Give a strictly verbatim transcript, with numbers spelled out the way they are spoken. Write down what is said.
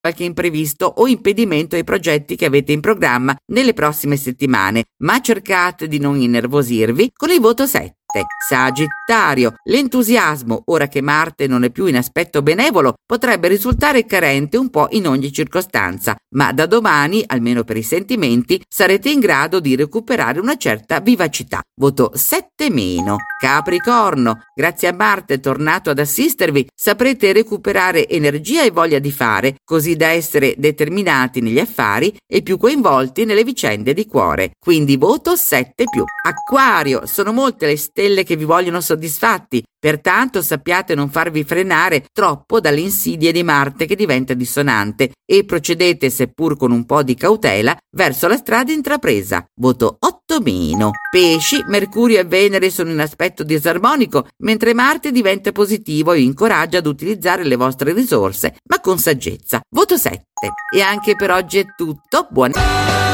qualche imprevisto o impedimento ai progetti che avete in programma nelle prossime settimane, ma cercate di non innervosirvi con il voto sette. Sagittario, l'entusiasmo, ora che Marte non è più in aspetto benevolo, potrebbe risultare carente un po' in ogni circostanza, ma da domani, almeno per i sentimenti, sarete in grado di recuperare una certa vivacità. Voto sette meno. Capricorno, grazie a Marte tornato ad assistervi, saprete recuperare energia e voglia di fare, così da essere determinati negli affari e più coinvolti nelle vicende di cuore. Quindi voto sette più. Acquario, sono molte le stelle che vi vogliono soddisfatti, pertanto sappiate non farvi frenare troppo dalle insidie di Marte che diventa dissonante e procedete, seppur con un po' di cautela, verso la strada intrapresa. Voto otto meno. Pesci, Mercurio e Venere sono in aspetto disarmonico, mentre Marte diventa positivo e incoraggia ad utilizzare le vostre risorse, ma con saggezza. Voto sette. E anche per oggi è tutto. Buon